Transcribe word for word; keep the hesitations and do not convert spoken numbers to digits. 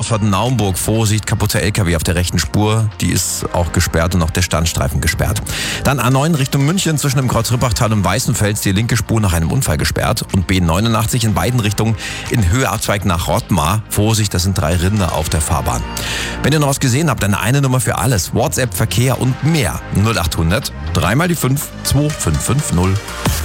Oschwart-Naumburg. Vorsicht, kaputter L K W auf der rechten Spur. Die ist auch gesperrt und auch der Standstreifen gesperrt. Dann A neun Richtung München zwischen dem Kreuz Rippachtal und Weißenfels. Die linke Spur nach einem Unfall gesperrt. Und B neunundachtzig in beiden Richtungen in Höhe Abzweig nach Rottmar. Vorsicht, das sind drei Rinder auf der Fahrbahn. Wenn ihr noch was gesehen habt, dann eine Nummer für alles. WhatsApp, Verkehr und mehr. null acht hundert, dreimal die fünf, zwei fünf fünf null.